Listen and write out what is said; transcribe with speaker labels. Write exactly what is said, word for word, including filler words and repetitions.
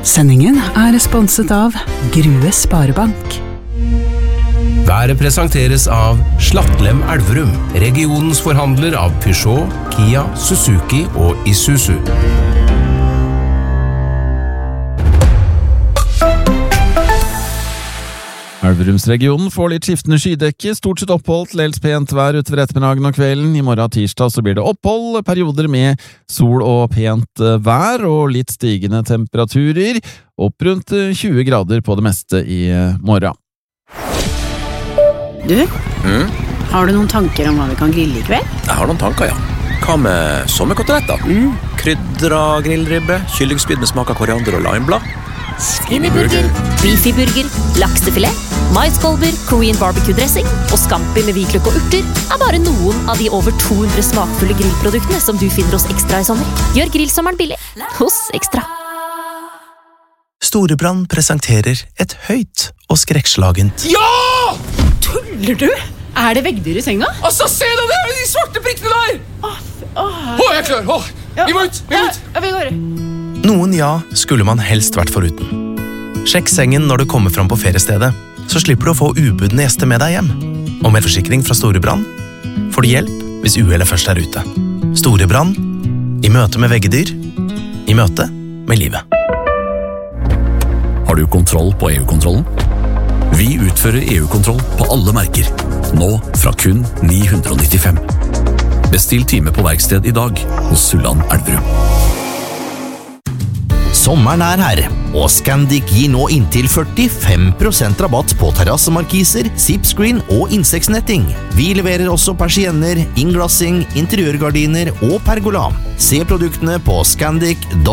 Speaker 1: Sendingen er sponset av Grue Sparebank.
Speaker 2: Været presenteres av Slattlem Elverum, regionens forhandler av Peugeot, Kia, Suzuki og Isuzu.
Speaker 3: Elverumsregionen får litt skiftende skydekke, stort sett oppholdt, lels pent vær utover ettermiddagen og kvelden. I morgen tirsdag så blir det opphold, perioder med sol og pent vær og litt stigende temperaturer, opp rundt tjue grader på det meste i morgen.
Speaker 4: Du,
Speaker 5: Mm?
Speaker 4: har du noen tanker om hva vi kan grille i kveld?
Speaker 5: Jeg har noen tanker, ja. Hva med sommerkoteletter?
Speaker 4: Mm.
Speaker 5: Krydra grillribbe, kyllingspyd med smak av koriander og limeblad.
Speaker 6: Skinnyburger, beefyburger, laksefilet, maiskolber, Korean barbecue-dressing og scampi med hvitløk og urter er bare noen av de over to hundre smakfulle grillproduktene som du finner hos Ekstra i sommer. Gjør grillsommeren billig hos Ekstra.
Speaker 7: Storebrand presenterer et høyt og skrekkslagent.
Speaker 8: Ja!
Speaker 4: Tuller du? Er det veggdyr i senga?
Speaker 8: Altså, se deg der, de svarte prikkene der!
Speaker 4: Åh, åh.
Speaker 8: Å, jeg er klar, å, vi må ut, vi må ut!
Speaker 4: Ja, vi går.
Speaker 7: Noen ja skulle man helst vært foruten. Sjekk sengen når du kommer fram på feriestedet, så slipper du å få ubudne gjester med deg hjem. Og med forsikring fra Storebrand får du hjelp hvis uhellet først er ute. Storebrand, i møte med veggedyr, i møte med livet.
Speaker 9: Har du kontroll på E U-kontrollen? Vi utfører E U-kontroll på alle merker, nå fra kun ni hundre og nittifem. Bestill time på verksted i dag hos Sulland Elverum.
Speaker 10: Sommeren er her, og Scandic gir nå inntil førtifem prosent rabatt på terrassemarkiser, zipscreen og insektsnetting. Vi leverer også persienner, innglassing, interiørgardiner og pergola. Se produktene på scandic punktum